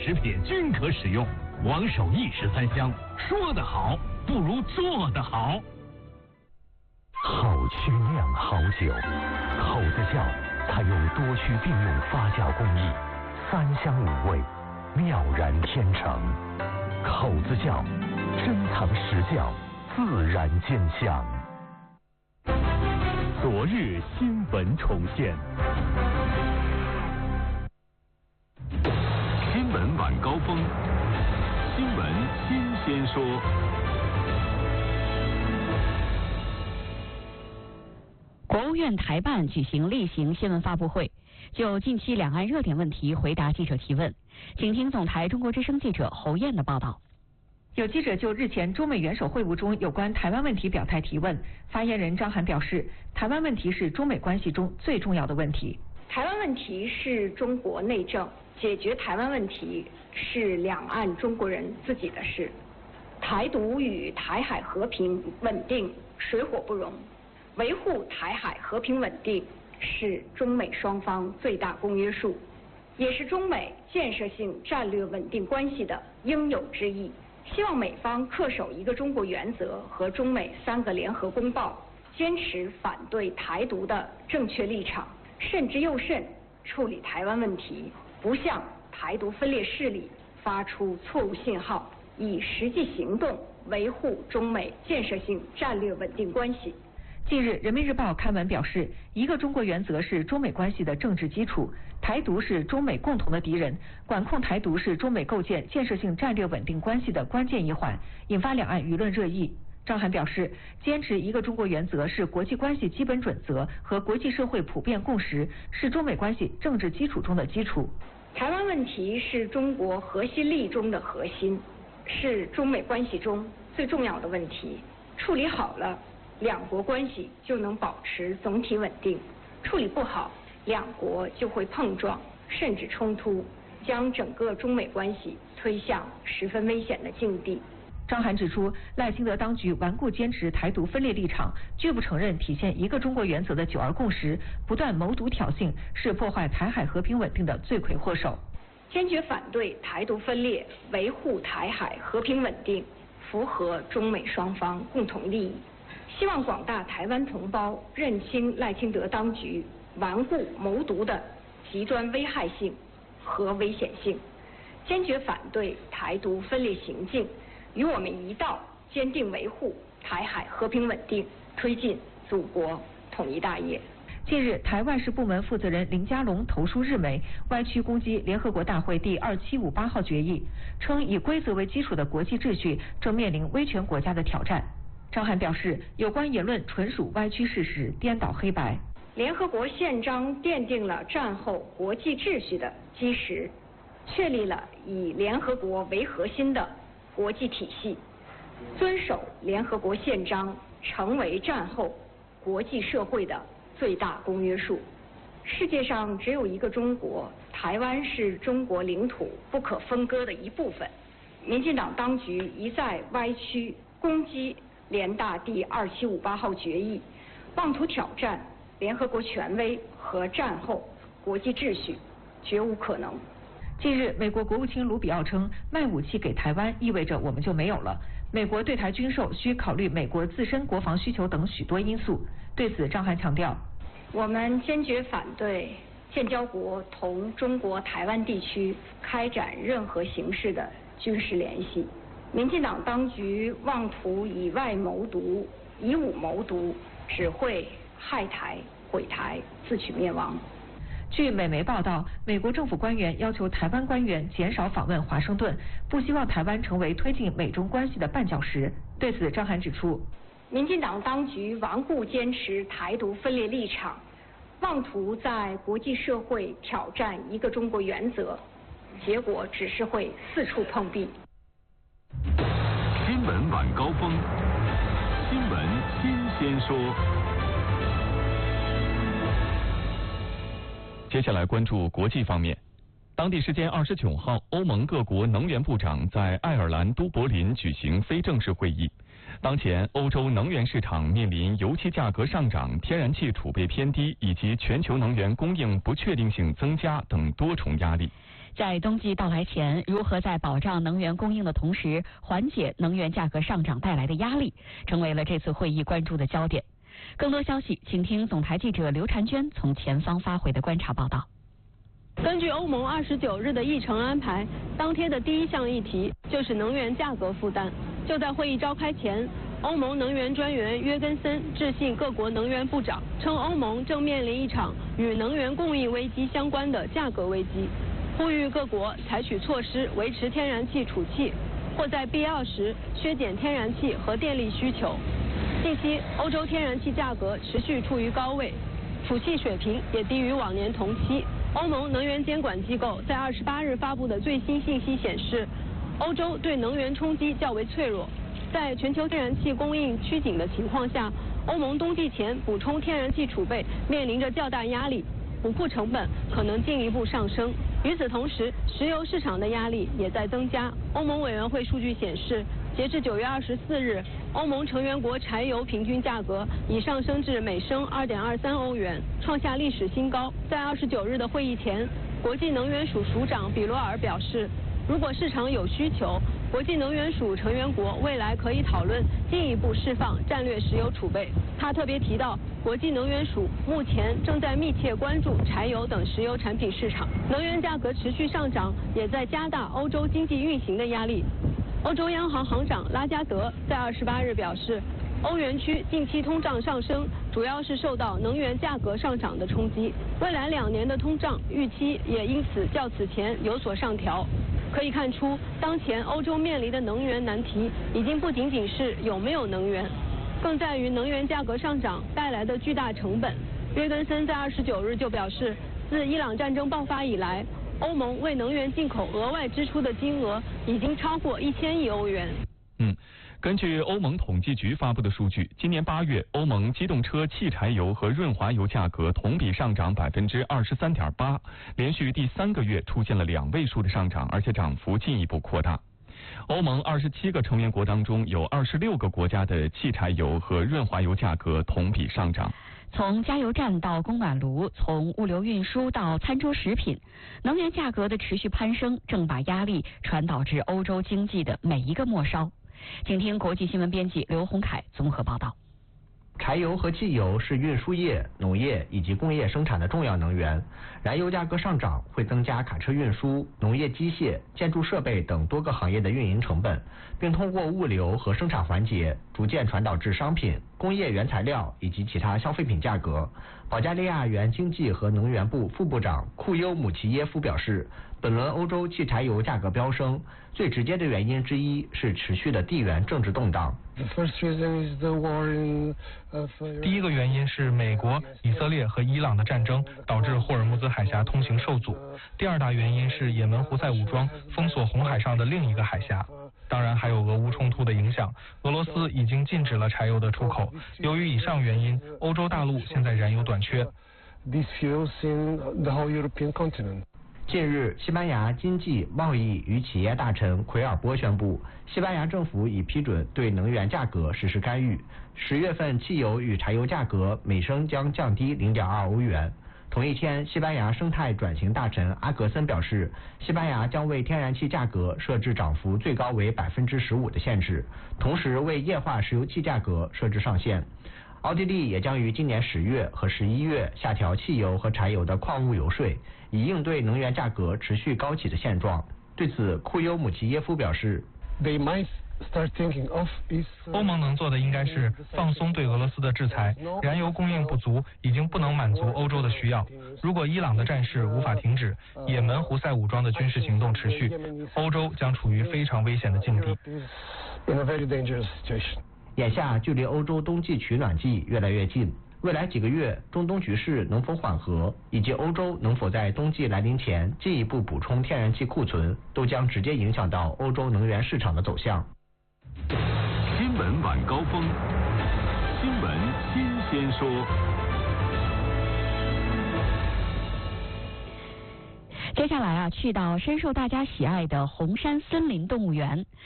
食品均可使用。王守113香，说得好不如做得好。 好曲酿好酒，口子窖采用多区并用发酵工艺，3香5味，妙然天成。口子窖珍藏实窖，自然见香。 昨日新闻重现，新闻晚高峰，新闻新鲜说。 国务院台办举行例行新闻发布会，就近期两岸热点问题回答记者提问。请听总台中国之声记者侯燕的报道。 有记者就日前中美元首会晤中有关台湾问题表态提问，发言人张涵表示，台湾问题是中美关系中最重要的问题。 台湾问题是中国内政，解决台湾问题是两岸中国人自己的事。台独与台海和平稳定水火不容，维护台海和平稳定是中美双方最大公约数，也是中美建设性战略稳定关系的应有之义。希望美方恪守一个中国原则和中美3个联合公报，坚持反对台独的正确立场，慎之又慎处理台湾问题，不向台独分裂势力发出错误信号，以实际行动维护中美建设性战略稳定关系。 近日，人民日报刊文表示，一个中国原则是中美关系的政治基础，台独是中美共同的敌人，管控台独是中美构建建设性战略稳定关系的关键一环，引发两岸舆论热议。张涵表示，坚持一个中国原则是国际关系基本准则和国际社会普遍共识，是中美关系政治基础中的基础。 台湾问题是中国核心利益中的核心，是中美关系中最重要的问题，处理好了，两国关系就能保持总体稳定，处理不好，两国就会碰撞甚至冲突，将整个中美关系推向十分危险的境地。 张涵指出，赖清德当局顽固坚持台独分裂立场，拒不承认体现一个中国原则的9·2共识，不断谋独挑衅，是破坏台海和平稳定的罪魁祸首。 坚决反对台独分裂，维护台海和平稳定，符合中美双方共同利益。希望广大台湾同胞认清赖清德当局顽固谋独的极端危害性和危险性，坚决反对台独分裂行径，与我们一道坚定维护台海和平稳定，推进祖国统一大业。 近日，台外事部门负责人林佳龙投书日媒，歪曲攻击联合国大会第2758号决议，称以规则为基础的国际秩序正面临威权国家的挑战。张涵表示，有关言论纯属歪曲事实，颠倒黑白。 联合国宪章奠定了战后国际秩序的基石，确立了以联合国为核心的国际体系，遵守联合国宪章成为战后国际社会的最大公约数。世界上只有一个中国，台湾是中国领土不可分割的一部分。民进党当局一再歪曲攻击联大第2758号决议，妄图挑战联合国权威和战后国际秩序，绝无可能。 近日，美国国务卿卢比奥称，卖武器给台湾意味着我们就没有了。美国对台军售需考虑美国自身国防需求等许多因素。对此，张涵强调， 我们坚决反对建交国同中国台湾地区开展任何形式的军事联系。民进党当局妄图以外谋独，以武谋独，只会害台、毁台，自取灭亡。 据美媒报道，美国政府官员要求台湾官员减少访问华盛顿，不希望台湾成为推进美中关系的绊脚石。对此，张涵指出， 民进党当局顽固坚持台独分裂立场，妄图在国际社会挑战一个中国原则，结果只是会四处碰壁。 新闻晚高峰，新闻新鲜说。 接下来关注国际方面。当地时间29号，欧盟各国能源部长在爱尔兰都柏林举行非正式会议。当前，欧洲能源市场面临油气价格上涨、天然气储备偏低以及全球能源供应不确定性增加等多重压力。 在冬季到来前，如何在保障能源供应的同时，缓解能源价格上涨带来的压力，成为了这次会议关注的焦点。更多消息，请听总台记者刘婵娟从前方发回的观察报道。 根据欧盟29日的议程安排，当天的第一项议题就是能源价格负担。就在会议召开前，欧盟能源专员约根森致信各国能源部长，称欧盟正面临一场与能源供应危机相关的价格危机，呼吁各国采取措施维持天然气储气，或在必要时削减天然气和电力需求。近期，欧洲天然气价格持续处于高位，储气水平也低于往年同期。欧盟能源监管机构在28日发布的最新信息显示，欧洲对能源冲击较为脆弱。在全球天然气供应趋紧的情况下，欧盟冬季前补充天然气储备面临着较大压力，补库成本可能进一步上升。与此同时，石油市场的压力也在增加。欧盟委员会数据显示，截至9月24日，欧盟成员国柴油平均价格已上升至每升2.23欧元，创下历史新高。在29日的会议前，国际能源署署长比罗尔表示，如果市场有需求，国际能源署成员国未来可以讨论进一步释放战略石油储备。他特别提到，国际能源署目前正在密切关注柴油等石油产品市场。能源价格持续上涨，也在加大欧洲经济运行的压力。欧洲央行行长拉加德在28日表示，欧元区近期通胀上升，主要是受到能源价格上涨的冲击。未来2年的通胀预期也因此较此前有所上调。可以看出，当前欧洲面临的能源难题已经不仅仅是有没有能源，更在于能源价格上涨带来的巨大成本。约根森在29日就表示，自伊朗战争爆发以来，欧盟为能源进口额外支出的金额已经超过1000亿欧元。 根据欧盟统计局发布的数据，今年8月，欧盟机动车汽柴油和润滑油价格同比上涨23.8%，连续第3个月出现了2位数的上涨，而且涨幅进一步扩大。欧盟27个成员国当中，有26个国家的汽柴油和润滑油价格同比上涨。 从加油站到供暖炉，从物流运输到餐桌食品，能源价格的持续攀升正把压力传导至欧洲经济的每一个末梢。请听国际新闻编辑刘洪凯综合报道。 柴油和汽油是运输业、农业以及工业生产的重要能源。燃油价格上涨会增加卡车运输、农业机械、建筑设备等多个行业的运营成本，并通过物流和生产环节逐渐传导至商品、工业原材料以及其他消费品价格。保加利亚原经济和能源部副部长库尤姆齐耶夫表示，本轮欧洲汽柴油价格飙升，最直接的原因之一是持续的地缘政治动荡。 第一个原因是美国、以色列和伊朗的战争导致霍尔木兹海峡通行受阻。第二大原因是也门胡塞武装封锁红海上的另一个海峡。当然还有俄乌冲突的影响，俄罗斯已经禁止了柴油的出口。由于以上原因，欧洲大陆现在燃油短缺。 近日，西班牙经济、贸易与企业大臣奎尔波宣布，西班牙政府已批准对能源价格实施干预。10月份汽油与柴油价格每升将降低0.2欧元。同一天，西班牙生态转型大臣阿格森表示，西班牙将为天然气价格设置涨幅最高为15%的限制，同时为液化石油气价格设置上限。奥地利也将于今年10月和11月下调汽油和柴油的矿物油税，以应对能源价格持续高企的现状。对此，库尤姆齐耶夫表示， 欧盟能做的应该是放松对俄罗斯的制裁，燃油供应不足已经不能满足欧洲的需要。如果伊朗的战事无法停止，也门胡塞武装的军事行动持续，欧洲将处于非常危险的境地。 眼下距离欧洲冬季取暖季越来越近，未来几个月中东局势能否缓和，以及欧洲能否在冬季来临前进一步补充天然气库存，都将直接影响到欧洲能源市场的走向。 新闻晚高峰，新闻新鲜说。 接下来去到深受大家喜爱的红山森林动物园。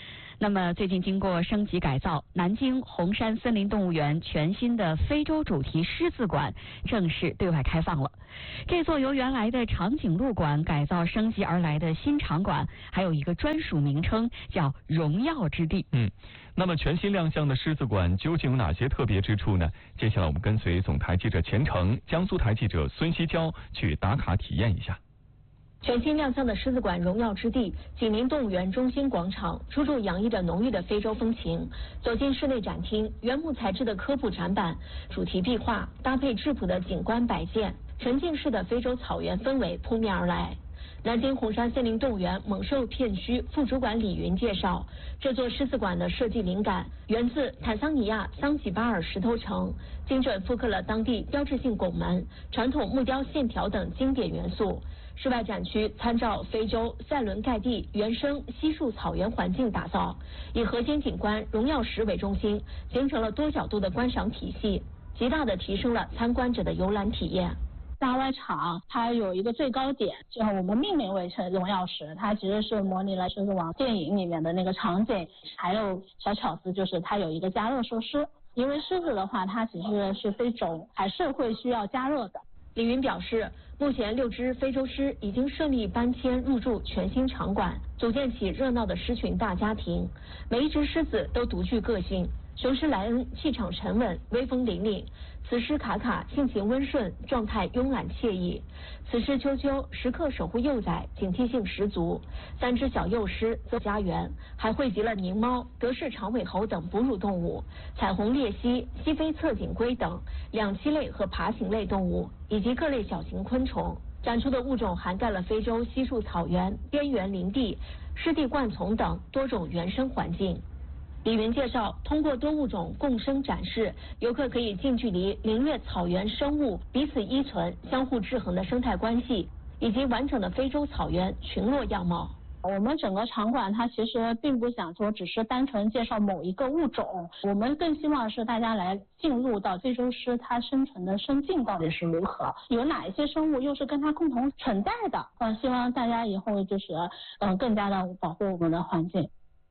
那么最近经过升级改造，南京红山森林动物园全新的非洲主题狮子馆正式对外开放了。这座由原来的长颈鹿馆改造升级而来的新场馆，还有一个专属名称叫荣耀之地。 那么全新亮相的狮子馆究竟有哪些特别之处呢？接下来我们跟随总台记者钱程、江苏台记者孙希娇去打卡体验一下。 全新亮相的狮子馆荣耀之地紧邻动物园中心广场，处处洋溢着浓郁的非洲风情。走进室内展厅，原木材质的科普展板、主题壁画搭配质朴的景观摆件，沉浸式的非洲草原氛围扑面而来。南京红山森林动物园猛兽片区副主管李云介绍，这座狮子馆的设计灵感源自坦桑尼亚桑吉巴尔石头城，精准复刻了当地标志性拱门、传统木雕线条等经典元素。室外展区参照非洲塞伦盖蒂原生稀树草原环境打造，以核心景观荣耀石为中心，形成了多角度的观赏体系，极大的提升了参观者的游览体验。 大外场它有一个最高点，就是我们命名为荣耀石，它其实是模拟了狮子王电影里面的那个场景。还有小巧思就是它有一个加热设施，因为狮子的话它其实是非洲，还是会需要加热的。 李云表示，目前6只非洲狮已经顺利搬迁入住全新场馆，组建起热闹的狮群大家庭。每一只狮子都独具个性，雄狮莱恩气场沉稳，威风凛凛；雌狮卡卡性情温顺，状态慵懒惬意；雌狮秋秋时刻守护幼崽，警惕性十足。3只小幼狮则家园，还汇集了狞猫、德式长尾猴等哺乳动物，彩虹鬣蜥、西非侧颈龟等两栖类和爬行类动物，以及各类小型昆虫。展出的物种涵盖了非洲稀树草原、边缘林地、湿地灌丛等多种原生环境。李云介绍，通过多物种共生展示，游客可以近距离领略草原生物彼此依存、相互制衡的生态关系，以及完整的非洲草原群落样貌。 我们整个场馆它其实并不想说只是单纯介绍某一个物种，我们更希望是大家来进入到非洲狮它生存的生境到底是如何，有哪一些生物又是跟它共同存在的。希望大家以后就是更加的保护我们的环境。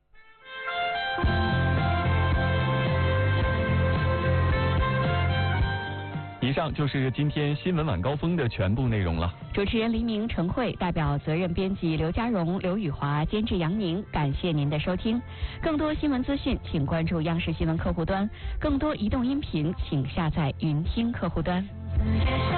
以上就是今天新闻晚高峰的全部内容了。 主持人黎明、陈慧，代表责任编辑刘家荣、刘宇华，监制杨宁，感谢您的收听。更多新闻资讯，请关注央视新闻客户端；更多移动音频，请下载云听客户端。